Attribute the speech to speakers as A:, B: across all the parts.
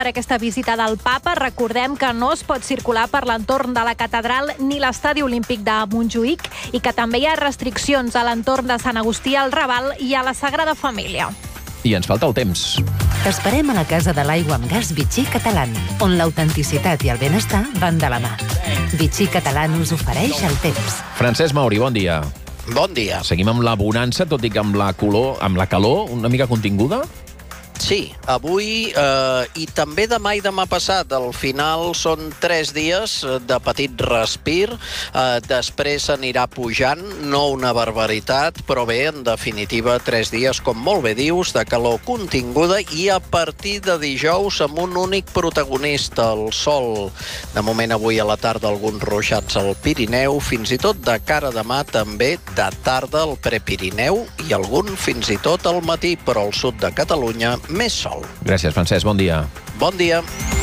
A: Per aquesta visita del papa, recordem que no es pot circular per l'entorn de la catedral ni l'estadi olímpic de Montjuïc i que també hi ha restriccions a l'entorn de Sant Agustí al Raval i a la Sagrada Família.
B: I ens falta el temps.
C: T'esperem a la Casa de l'Aigua amb Gas Vichy Catalán, on l'autenticitat i el benestar van de la mà. Vichy Catalán us ofereix el temps.
B: Francesc Mauri, bon dia.
D: Bon dia.
B: Seguim amb la bonança, tot i que amb la calor una mica continguda?
D: Sí, avui i també demà i demà passat. Al final són 3 dies de petit respir, després s'anirà pujant, no una barbaritat, però bé, en definitiva, 3 dies, com molt bé dius, de calor continguda i a partir de dijous amb un únic protagonista, el sol. De moment avui a la tarda alguns ruixats al Pirineu, fins i tot de cara a demà també de tarda al Prepirineu i algun fins i tot al matí, però al sud de Catalunya més sol.
B: Gràcies, Francesc. Bon dia.
D: Bon dia.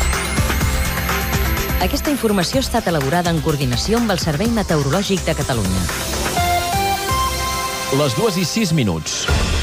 C: Aquesta informació ha estat elaborada en coordinació amb el Servei Meteorològic de Catalunya.
B: Les 2:06.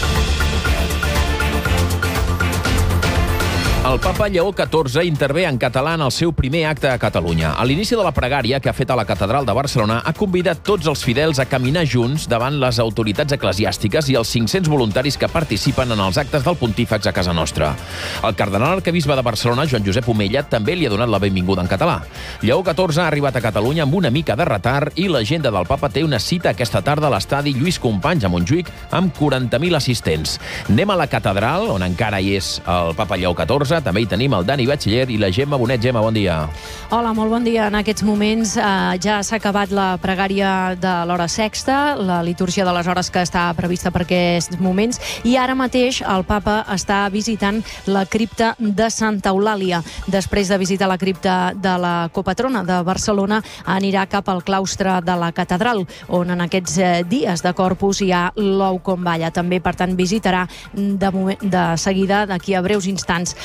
B: El papa Lleó XIV intervé en català en el seu primer acte a Catalunya. A l'inici de la pregària que ha fet a la catedral de Barcelona ha convidat tots els fidels a caminar junts davant les autoritats eclesiàstiques i els 500 voluntaris que participen en els actes del pontífex a casa nostra. El cardenal arquebisbe de Barcelona, Joan Josep Omella, també li ha donat la benvinguda en català. Lleó XIV ha arribat a Catalunya amb una mica de retard i l'agenda del papa té una cita aquesta tarda a l'estadi Lluís Companys a Montjuïc amb 40.000 assistents. Anem a la catedral, on encara hi és el papa Lleó XIV. També hi tenim el Dani Batxiller i la Gemma Bonet. Gemma, bon dia.
E: Hola, molt bon dia. En aquests moments ja s'ha acabat la pregària de l'hora sexta, la litúrgia de les hores que està prevista per aquests moments, i ara mateix el papa està visitant la cripta de Santa Eulàlia. Després de visitar la cripta de la copatrona de Barcelona, anirà cap al claustre de la catedral, on en aquests dies de Corpus hi ha l'ou com balla. També, per tant, visitarà de seguida, d'aquí a breus instants,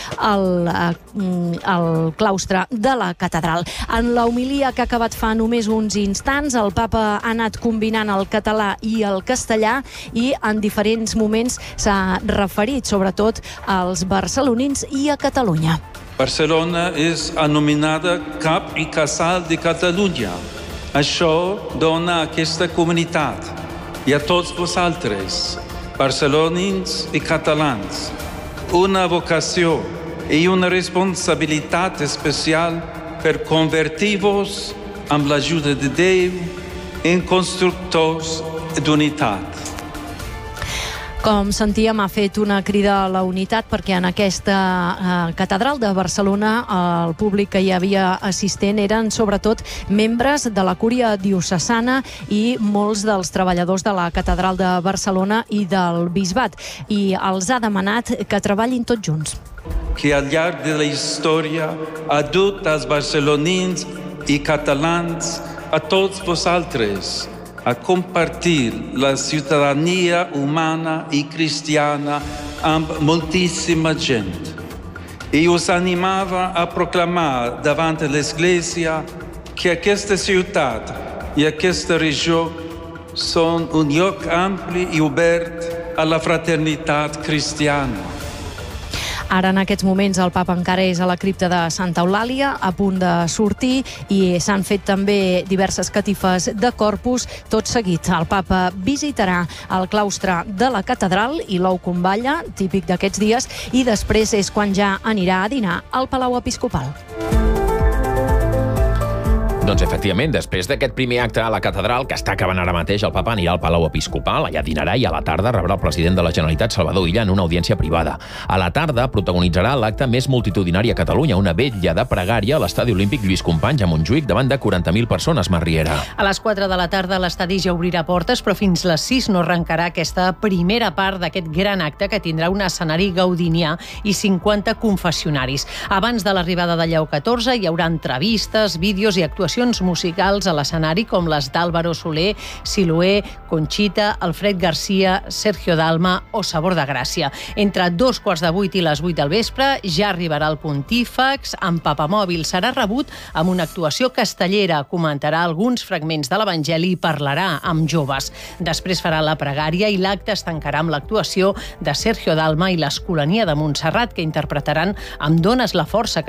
E: el claustre de la catedral. En la homilia que ha acabat fa només uns instants, el papa ha anat combinant el català i el castellà i en diferents moments s'ha referit sobretot als barcelonins i a Catalunya.
F: Barcelona és anomenada cap i casal de Catalunya. Això dona a aquesta comunitat i a tots vosaltres, barcelonins i catalans, una vocació i una responsabilitat especial per convertir-vos, amb l'ajuda de Déu, en constructors d'unitat.
E: Com sentíem, ha fet una crida a la unitat perquè en aquesta catedral de Barcelona el públic que hi havia assistent eren sobretot membres de la cúria diocesana i molts dels treballadors de la catedral de Barcelona i del bisbat, i els ha demanat que treballin tots junts.
F: Que al llarg de la història ha dut als barcelonins i catalans, a tots vosaltres, a compartir la ciutadania humana i cristiana amb moltíssima gent. I us animava a proclamar davant de l'Església que aquesta ciutat i aquesta regió són un lloc ampli i obert a la fraternitat cristiana.
E: Ara, en aquests moments, el papa encara és a la cripta de Santa Eulàlia, a punt de sortir, i s'han fet també diverses catifes de Corpus. Tot seguit, el papa visitarà el claustre de la catedral i l'ou com balla, típic d'aquests dies, i després és quan ja anirà a dinar al Palau Episcopal.
B: Doncs, efectivament, després d'aquest primer acte a la catedral, que està acabant ara mateix, el papa anirà al Palau Episcopal, allà dinarà i a la tarda rebrà el president de la Generalitat, Salvador Illa, en una audiència privada. A la tarda protagonitzarà l'acte més multitudinari a Catalunya, una vetlla de pregària a l'estadi olímpic Lluís Companys a Montjuïc davant de 40.000 persones, Mar Riera.
G: A les 4 de la tarda l'estadi ja obrirà portes, però fins les 6 no arrencarà aquesta primera part d'aquest gran acte que tindrà un escenari gaudinià i 50 confessionaris. Abans de l'arribada de Lleó XIV hi haurà entrevistes, vídeos i actuacions actuacions musicals a l'escenari com les d'Álvaro Soler, Siloé, Conxita, Alfred Garcia, Sergio Dalma o Sabor de Gràcia. Entre 2:15 i les 8 del vespre ja arribarà el Pontífex amb papamòbil. Serà rebut amb una actuació castellera, comentarà alguns fragments de l'Evangeli i parlarà amb joves. Després farà la pregària i l'acte es tancarà amb l'actuació de Sergio Dalma i l'Escolania de Montserrat, que interpretaran Em dones la força,